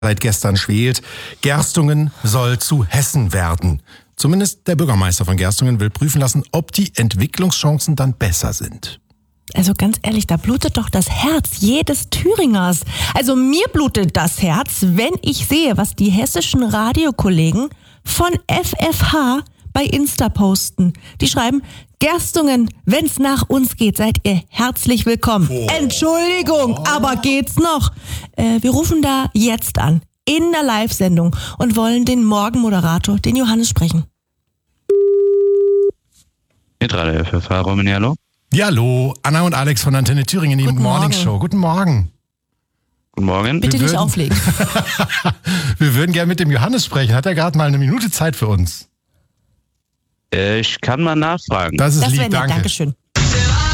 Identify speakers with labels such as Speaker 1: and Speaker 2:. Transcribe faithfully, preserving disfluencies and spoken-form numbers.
Speaker 1: seit gestern schwelt. Gerstungen soll zu Hessen werden. Zumindest der Bürgermeister von Gerstungen will prüfen lassen, ob die Entwicklungschancen dann besser sind.
Speaker 2: Also ganz ehrlich, da blutet doch das Herz jedes Thüringers. Also mir blutet das Herz, wenn ich sehe, was die hessischen Radiokollegen von F F H bei Insta posten. Die schreiben, Gerstungen, wenn's nach uns geht, seid ihr herzlich willkommen. Oh. Entschuldigung, oh. aber geht's noch? Äh, wir rufen da jetzt an, in der Live-Sendung und wollen den Morgenmoderator, den Johannes, sprechen.
Speaker 3: Mitrale F F H, Romani, hallo?
Speaker 1: Ja, hallo, Anna und Alex von Antenne Thüringen, die Morning Show. Guten Morgen.
Speaker 3: Guten Morgen.
Speaker 2: Bitte nicht auflegen.
Speaker 1: Wir würden gerne mit dem Johannes sprechen. Hat er gerade mal eine Minute Zeit für uns?
Speaker 3: Ich kann mal nachfragen.
Speaker 1: Das ist
Speaker 2: das
Speaker 1: lieb,
Speaker 2: nett,
Speaker 1: danke.
Speaker 2: Dankeschön.